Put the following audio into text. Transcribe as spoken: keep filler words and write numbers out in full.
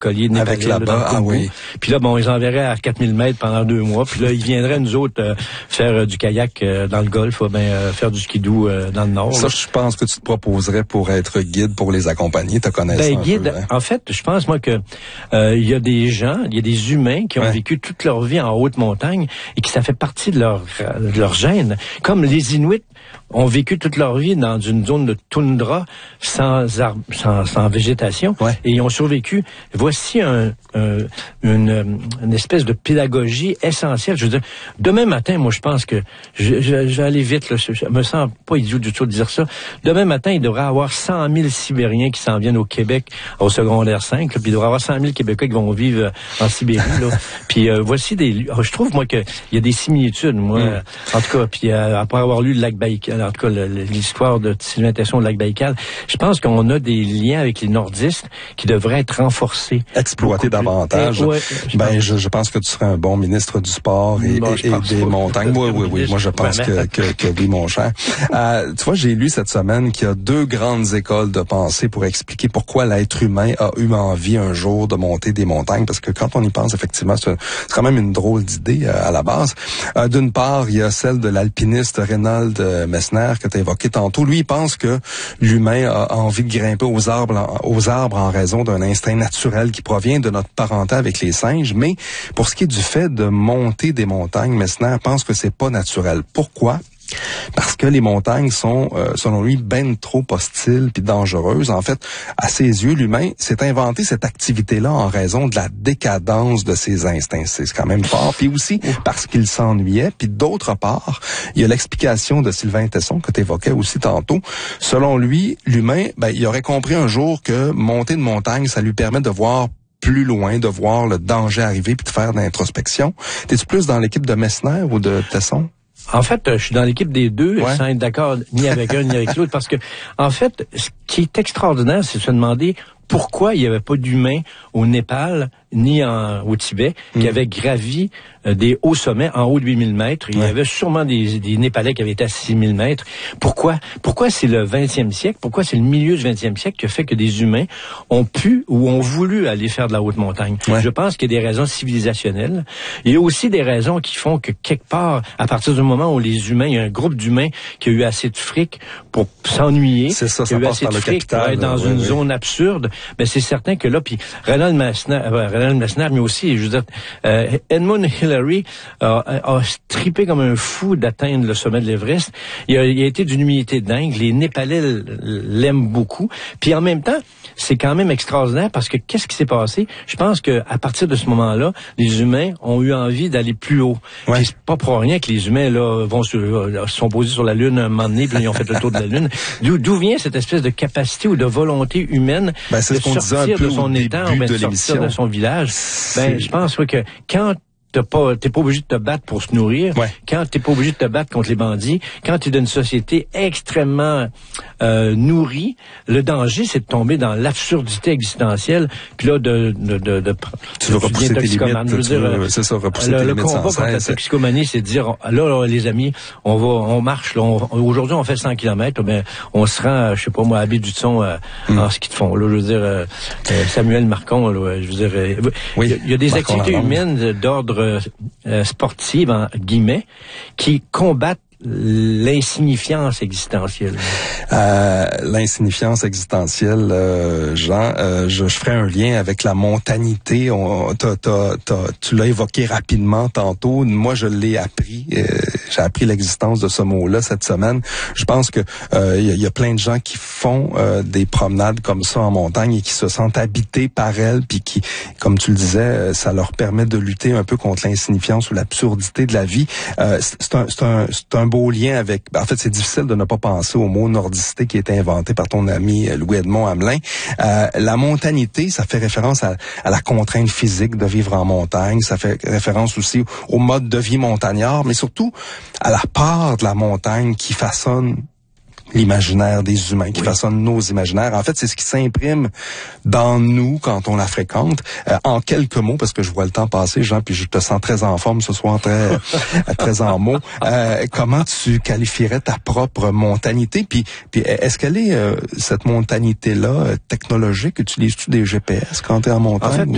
colliers de népalais. Avec là-bas, ah oui. Puis là, bon, ils enverraient à quatre mille mètres pendant deux mois. Puis là, ils viendraient, nous autres, euh, faire euh, du kayak euh, dans le Golfe, ou bien euh, faire du skidoo euh, dans le Nord. Ça, là. Je pense que tu te proposerais pour être guide, pour les accompagner, te connaissant Ben, un guide, peu, hein? En fait, je pense, moi, que euh, il y a des gens, il y a des humains qui ont ouais. vécu toute leur vie en haute montagne et que ça fait partie de leur, de leur gène. Comme les Inuits ont vécu toute leur vie dans une zone de toundra sans arbres, sans, sans végétation, ouais. et ils ont survécu. Voici un, un, une, une espèce de pédagogie essentielle. Je veux dire, demain matin, moi, je pense que je, je, je vais aller vite, là, je me sens pas idiot du tout de dire ça. Demain matin, il devrait y avoir cent mille Sibériens qui s'en viennent au Québec au secondaire cinq, là, puis il devrait y avoir cent mille Québécois qui vont vivre en Sibérie. Là. Puis euh, voici des... Je trouve, moi, qu'il y a des similitudes, moi, mm. en tout cas, puis euh, après avoir lu le lac Baïkal, en tout cas, le, l'histoire de Sylvain Tesson du lac Baïkal, je pense qu'on a des liens avec les nordistes qui devraient être renforcés. Exploités davantage. Et, ouais, je ben, pense. Je, je pense que tu serais un bon ministre du sport et, bon, et, et des montagnes. Oui, oui, oui. Moi, je pense que, que, que oui, mon cher. Euh, tu vois, j'ai lu cette semaine qu'il y a deux grandes écoles de pensée pour expliquer pourquoi l'être humain a eu envie un jour de monter des montagnes. Parce que quand on y pense, effectivement, c'est, c'est quand même une drôle d'idée euh, à la base. Euh, d'une part, il y a celle de l'alpiniste Reinhold Messner que tu as évoqué tantôt. Lui, il pense que l'humain a envie de grimper aux arbres, aux arbres en raison d'un instinct naturel qui provient de notre parenté avec les singes. Mais pour ce qui est du fait de monter des montagnes, Messner pense que c'est pas naturel. Pourquoi? Parce que les montagnes sont, euh, selon lui, ben trop hostiles puis dangereuses. En fait, à ses yeux, l'humain s'est inventé cette activité-là en raison de la décadence de ses instincts. C'est quand même fort. Puis aussi parce qu'il s'ennuyait. Puis d'autre part, il y a l'explication de Sylvain Tesson que tu évoquais aussi tantôt. Selon lui, l'humain, ben, il aurait compris un jour que monter une montagne, ça lui permet de voir plus loin, de voir le danger arriver puis de faire de l'introspection. T'es-tu plus dans l'équipe de Messner ou de Tesson? En fait, je suis dans l'équipe des deux, ouais. sans être d'accord ni avec un ni avec l'autre, parce que, en fait, ce qui est extraordinaire, c'est de se demander pourquoi il n'y avait pas d'humains au Népal ni en, au Tibet mmh. qui avaient gravi euh, des hauts sommets en haut de huit mille mètres. Il ouais. y avait sûrement des, des Népalais qui avaient été à six mille mètres. Pourquoi? Pourquoi c'est le vingtième siècle? Pourquoi c'est le milieu du vingtième siècle qui a fait que des humains ont pu ou ont voulu aller faire de la haute montagne? Ouais. Je pense qu'il y a des raisons civilisationnelles. Il y a aussi des raisons qui font que quelque part, à partir du moment où les humains, il y a un groupe d'humains qui a eu assez de fric pour s'ennuyer, c'est ça, qui a ça eu passe assez par de le fric capital, pour être dans ouais, une ouais. zone absurde, ben c'est certain que là, puis Reinhold Messner, euh, Reinhold Messner, mais aussi, je veux dire, euh, Edmund Hillary euh, a trippé comme un fou d'atteindre le sommet de l'Everest. Il a, il a été d'une humilité dingue. Les Népalais l'aiment beaucoup. Puis en même temps, c'est quand même extraordinaire parce que qu'est-ce qui s'est passé? Je pense que à partir de ce moment-là, les humains ont eu envie d'aller plus haut. Ouais. Puis c'est pas pour rien que les humains là vont sur, là, sont posés sur la Lune un moment donné, puis là, ils ont fait le tour de la Lune. D'où, d'où vient cette espèce de capacité ou de volonté humaine ben, c'est de ce qu'on sortir disait un peu de son étang, ben, de sortir de son village? Ben, je pense ouais, que quand T'es pas, t'es pas obligé de te battre pour se nourrir. Ouais. Quand t'es pas obligé de te battre contre les bandits, quand t'es d'une société extrêmement euh, nourrie, le danger, c'est de tomber dans l'absurdité existentielle. Puis là, de, de, de, de tu veux repousser tes limites. Je veux dire, veux, c'est ça, repousser le, tes le limites combat contre la toxicomanie, c'est de dire, là, là, les amis, on va, on marche. Là, on, aujourd'hui, on fait cent kilomètres. Ben, on se rend, je sais pas moi, à Baie-du-Son euh, mm. en ski de fond. Là, je veux dire, euh, Samuel Marcon. Là, je veux dire, euh, oui, il y a, il y a des Marcon activités humaines d'ordre Euh, sportives, en guillemets, qui combattent l'insignifiance existentielle. Euh, l'insignifiance existentielle, euh, Jean, euh, je, je ferai un lien avec la montanité. On, t'as, t'as, t'as, tu l'as évoqué rapidement tantôt. Moi, je l'ai appris. Euh, j'ai appris l'existence de ce mot-là cette semaine. Je pense que euh, il y, y a plein de gens qui font euh, des promenades comme ça en montagne et qui se sentent habités par elles, puis qui, comme tu le disais, ça leur permet de lutter un peu contre l'insignifiance ou l'absurdité de la vie. Euh, c'est un, c'est un, c'est un beau lien avec... En fait, c'est difficile de ne pas penser au mot nordicité qui a été inventé par ton ami Louis-Edmond Hamelin. Euh, la montanité, ça fait référence à, à la contrainte physique de vivre en montagne. Ça fait référence aussi au mode de vie montagnard, mais surtout à la part de la montagne qui façonne l'imaginaire des humains, qui oui. façonne nos imaginaires. En fait, c'est ce qui s'imprime dans nous quand on la fréquente. Euh, en quelques mots, parce que je vois le temps passer, Jean, puis je te sens très en forme ce soir, très très en mots. Euh, comment tu qualifierais ta propre montanité? Puis, puis est-ce qu'elle est, euh, cette montanité-là, technologique? Utilises-tu des G P S quand tu es en montagne? En fait,